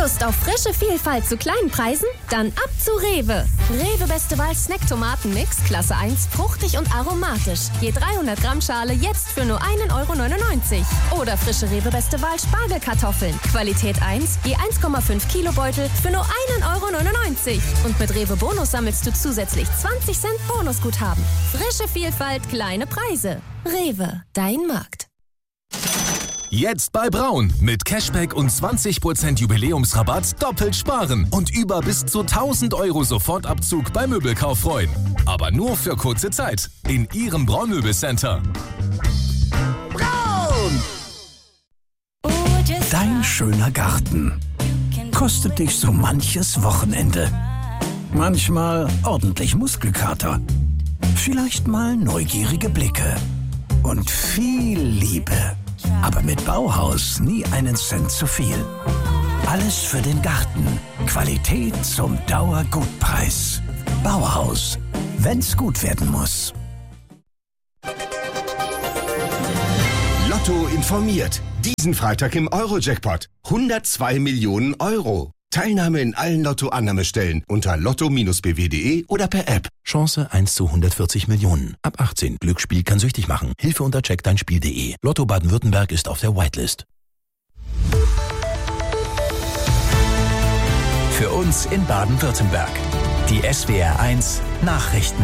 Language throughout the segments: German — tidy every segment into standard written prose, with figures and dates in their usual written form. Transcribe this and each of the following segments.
Lust auf frische Vielfalt zu kleinen Preisen? Dann ab zu Rewe. Rewe Beste Wahl Snack-Tomaten-Mix, Klasse 1, fruchtig und aromatisch. Je 300 Gramm Schale jetzt für nur 1,99 €. Oder frische Rewe Beste Wahl Spargelkartoffeln. Qualität 1, je 1,5 Kilo Beutel für nur 1,99 €. Und mit Rewe Bonus sammelst du zusätzlich 20 Cent Bonusguthaben. Frische Vielfalt, kleine Preise. Rewe, dein Markt. Jetzt bei Braun. Mit Cashback und 20% Jubiläumsrabatt doppelt sparen und über bis zu 1.000 € Sofortabzug beim Möbelkauf freuen. Aber nur für kurze Zeit. In Ihrem Braun-Möbelcenter. Braun! Dein schöner Garten kostet dich so manches Wochenende. Manchmal ordentlich Muskelkater. Vielleicht mal neugierige Blicke. Und viel Liebe. Aber mit Bauhaus nie einen Cent zu viel. Alles für den Garten. Qualität zum Dauergutpreis. Bauhaus. Wenn's gut werden muss. Lotto informiert. Diesen Freitag im Euro-Jackpot. 102 Millionen €. Teilnahme in allen Lotto-Annahmestellen unter lotto-bw.de oder per App. Chance 1 zu 140 Millionen. Ab 18. Glücksspiel kann süchtig machen. Hilfe unter checkdeinspiel.de. Lotto Baden-Württemberg ist auf der Whitelist. Für uns in Baden-Württemberg. Die SWR1 Nachrichten.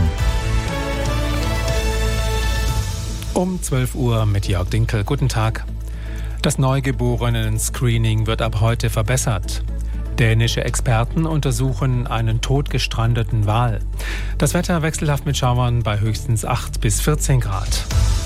Um 12 Uhr mit Jörg Dinkel. Guten Tag. Das Neugeborenen-Screening wird ab heute verbessert. Dänische Experten untersuchen einen totgestrandeten Wal. Das Wetter wechselhaft mit Schauern bei höchstens 8 bis 14 Grad.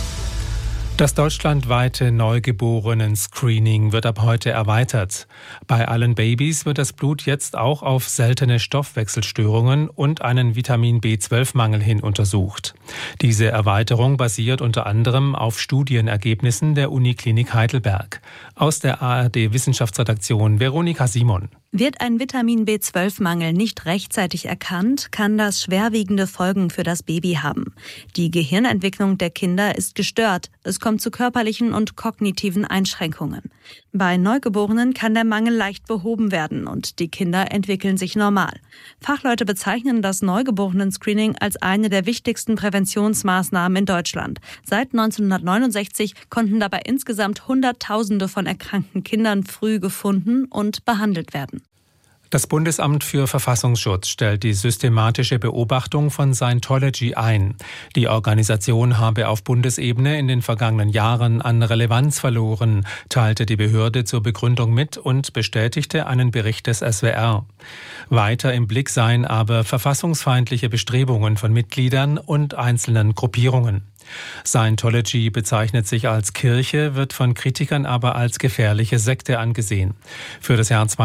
Das deutschlandweite Neugeborenen-Screening wird ab heute erweitert. Bei allen Babys wird das Blut jetzt auch auf seltene Stoffwechselstörungen und einen Vitamin-B12-Mangel hin untersucht. Diese Erweiterung basiert unter anderem auf Studienergebnissen der Uniklinik Heidelberg. Aus der ARD-Wissenschaftsredaktion Veronika Simon. Wird ein Vitamin-B12-Mangel nicht rechtzeitig erkannt, kann das schwerwiegende Folgen für das Baby haben. Die Gehirnentwicklung der Kinder ist gestört. Es kommt zu körperlichen und kognitiven Einschränkungen. Bei Neugeborenen kann der Mangel leicht behoben werden und die Kinder entwickeln sich normal. Fachleute bezeichnen das Neugeborenen-Screening als eine der wichtigsten Präventionsmaßnahmen in Deutschland. Seit 1969 konnten dabei insgesamt Hunderttausende von erkrankten Kindern früh gefunden und behandelt werden. Das Bundesamt für Verfassungsschutz stellt die systematische Beobachtung von Scientology ein. Die Organisation habe auf Bundesebene in den vergangenen Jahren an Relevanz verloren, teilte die Behörde zur Begründung mit und bestätigte einen Bericht des SWR. Weiter im Blick seien aber verfassungsfeindliche Bestrebungen von Mitgliedern und einzelnen Gruppierungen. Scientology bezeichnet sich als Kirche, wird von Kritikern aber als gefährliche Sekte angesehen. Für das Jahr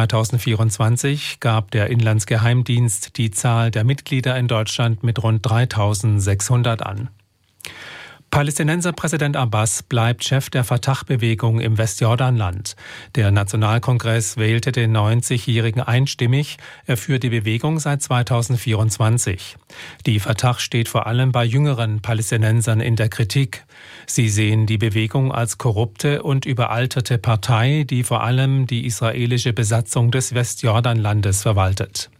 2024 gab der Inlandsgeheimdienst die Zahl der Mitglieder in Deutschland mit rund 3.600 an. Palästinenser Präsident Abbas bleibt Chef der Fatah-Bewegung im Westjordanland. Der Nationalkongress wählte den 90-Jährigen einstimmig. Er führt die Bewegung seit 2024. Die Fatah steht vor allem bei jüngeren Palästinensern in der Kritik. Sie sehen die Bewegung als korrupte und überalterte Partei, die vor allem die israelische Besatzung des Westjordanlandes verwaltet.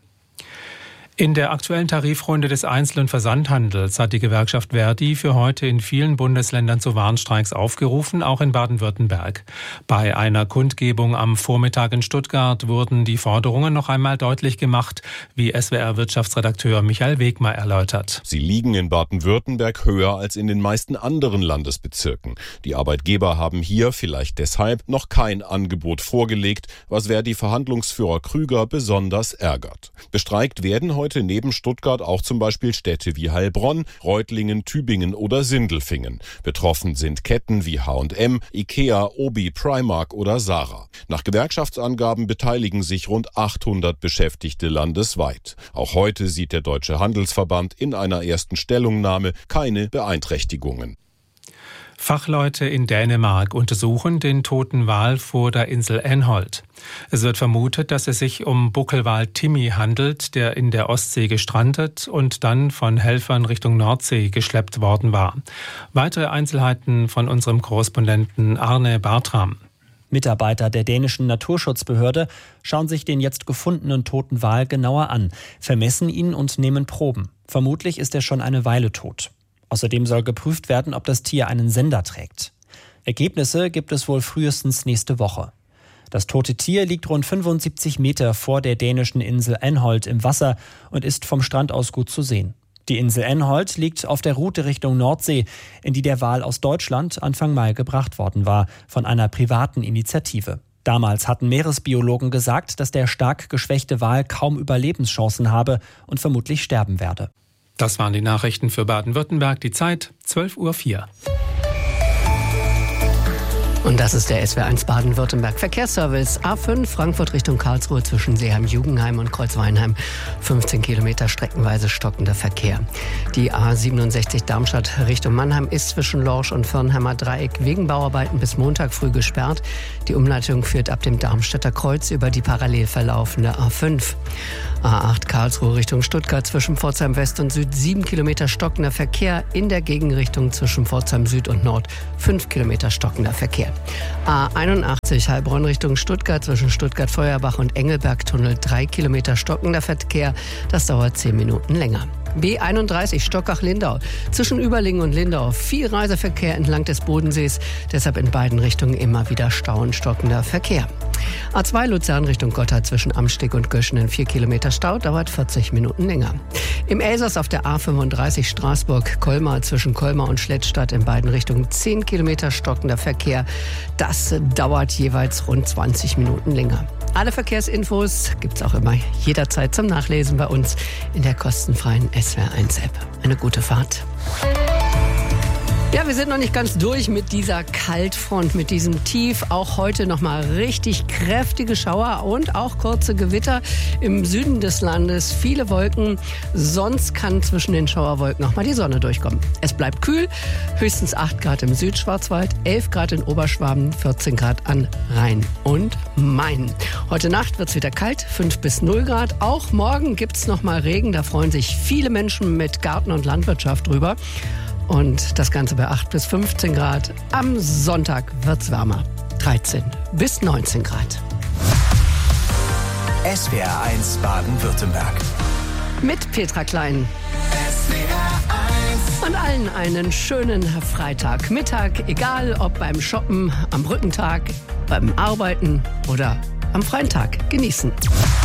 In der aktuellen Tarifrunde des Einzel- und Versandhandels hat die Gewerkschaft Verdi für heute in vielen Bundesländern zu Warnstreiks aufgerufen, auch in Baden-Württemberg. Bei einer Kundgebung am Vormittag in Stuttgart wurden die Forderungen noch einmal deutlich gemacht, wie SWR-Wirtschaftsredakteur Michael Wegmar erläutert. Sie liegen in Baden-Württemberg höher als in den meisten anderen Landesbezirken. Die Arbeitgeber haben hier, vielleicht deshalb, noch kein Angebot vorgelegt, was Verdi-Verhandlungsführer Krüger besonders ärgert. Bestreikt werden heute neben Stuttgart auch zum Beispiel Städte wie Heilbronn, Reutlingen, Tübingen oder Sindelfingen. Betroffen sind Ketten wie H&M, Ikea, Obi, Primark oder Zara. Nach Gewerkschaftsangaben beteiligen sich rund 800 Beschäftigte landesweit. Auch heute sieht der Deutsche Handelsverband in einer ersten Stellungnahme keine Beeinträchtigungen. Fachleute in Dänemark untersuchen den toten Wal vor der Insel Anholt. Es wird vermutet, dass es sich um Buckelwal Timmy handelt, der in der Ostsee gestrandet und dann von Helfern Richtung Nordsee geschleppt worden war. Weitere Einzelheiten von unserem Korrespondenten Arne Bartram. Mitarbeiter der dänischen Naturschutzbehörde schauen sich den jetzt gefundenen toten Wal genauer an, vermessen ihn und nehmen Proben. Vermutlich ist er schon eine Weile tot. Außerdem soll geprüft werden, ob das Tier einen Sender trägt. Ergebnisse gibt es wohl frühestens nächste Woche. Das tote Tier liegt rund 75 Meter vor der dänischen Insel Anholt im Wasser und ist vom Strand aus gut zu sehen. Die Insel Anholt liegt auf der Route Richtung Nordsee, in die der Wal aus Deutschland Anfang Mai gebracht worden war, von einer privaten Initiative. Damals hatten Meeresbiologen gesagt, dass der stark geschwächte Wal kaum Überlebenschancen habe und vermutlich sterben werde. Das waren die Nachrichten für Baden-Württemberg. Die Zeit 12:04 Uhr. Und das ist der SWR1 Baden-Württemberg Verkehrsservice. A5 Frankfurt Richtung Karlsruhe zwischen Seeheim-Jugenheim und Kreuzweinheim. 15 Kilometer streckenweise stockender Verkehr. Die A67 Darmstadt Richtung Mannheim ist zwischen Lorsch und Firnheimer Dreieck wegen Bauarbeiten bis Montag früh gesperrt. Die Umleitung führt ab dem Darmstädter Kreuz über die parallel verlaufende A5. A8 Karlsruhe Richtung Stuttgart zwischen Pforzheim West und Süd 7 Kilometer stockender Verkehr. In der Gegenrichtung zwischen Pforzheim Süd und Nord 5 Kilometer stockender Verkehr. A81 Heilbronn Richtung Stuttgart zwischen Stuttgart-Feuerbach und Engelberg-Tunnel 3 Kilometer stockender Verkehr. Das dauert 10 Minuten länger. B31 Stockach-Lindau. Zwischen Überlingen und Lindau viel Reiseverkehr entlang des Bodensees. Deshalb in beiden Richtungen immer wieder Stau und stockender Verkehr. A2 Luzern Richtung Gotthard zwischen Amsteg und Göschenen 4 Kilometer Stau, dauert 40 Minuten länger. Im Elsass auf der A35 Straßburg-Colmar zwischen Colmar und Schlettstadt in beiden Richtungen 10 Kilometer stockender Verkehr. Das dauert jeweils rund 20 Minuten länger. Alle Verkehrsinfos gibt's auch immer jederzeit zum Nachlesen bei uns in der kostenfreien SWR1-App. Eine gute Fahrt. Ja, wir sind noch nicht ganz durch mit dieser Kaltfront, mit diesem Tief. Auch heute nochmal richtig kräftige Schauer und auch kurze Gewitter im Süden des Landes. Viele Wolken, sonst kann zwischen den Schauerwolken auch mal die Sonne durchkommen. Es bleibt kühl, höchstens 8 Grad im Südschwarzwald, 11 Grad in Oberschwaben, 14 Grad an Rhein und Main. Heute Nacht wird's wieder kalt, 5 bis 0 Grad. Auch morgen gibt's nochmal Regen, da freuen sich viele Menschen mit Garten und Landwirtschaft drüber. Und das Ganze bei 8 bis 15 Grad. Am Sonntag wird's wärmer. 13 bis 19 Grad. SWR1 Baden-Württemberg. Mit Petra Klein. Und allen einen schönen Freitagmittag. Egal ob beim Shoppen, am Brückentag, beim Arbeiten oder am freien Tag. Genießen.